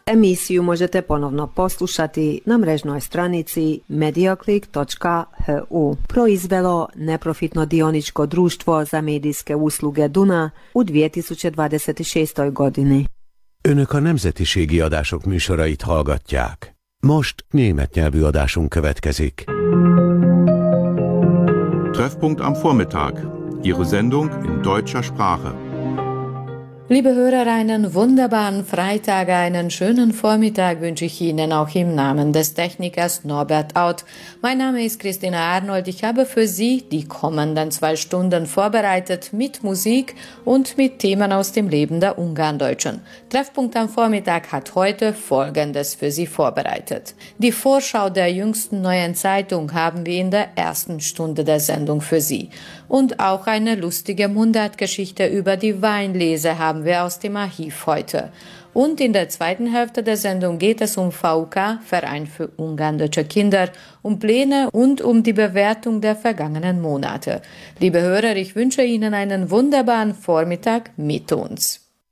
Emisiju možete ponovno poslušati na mrežnoj stranici mediaclick.hu. Proizvelo neprofitno dioničko društvo za medijske usluge Duna u 2026. godini. Önök a nemzetiségi adások műsorait hallgatják. Most német nyelvű adásunk következik. Treffpunkt am Vormittag. Ihre Sendung in deutscher Sprache. Liebe Hörer, einen wunderbaren Freitag, einen schönen Vormittag wünsche ich Ihnen auch im Namen des Technikers Norbert Out. Mein Name ist Christina Arnold. Ich habe für Sie die kommenden 2 Stunden vorbereitet mit Musik und mit Themen aus dem Leben der Ungarndeutschen. Treffpunkt am Vormittag hat heute Folgendes für Sie vorbereitet. Die Vorschau der jüngsten neuen Zeitung haben wir in der ersten Stunde der Sendung für Sie. Und auch eine lustige Mundartgeschichte über die Weinlese haben wir aus dem Archiv heute. Und in der zweiten Hälfte der Sendung geht es um VUK, Verein für Ungarndeutsche Kinder, um Pläne und um die Bewertung der vergangenen Monate. Liebe Hörer, ich wünsche Ihnen einen wunderbaren Vormittag mit uns.